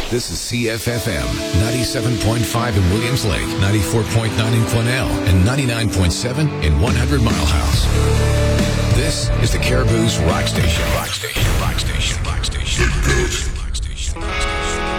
This is CFFM 97.5 in Williams Lake, 94.9 in Quesnel, and 99.7 in 100 Mile House. This is the Caribou's Rock Station.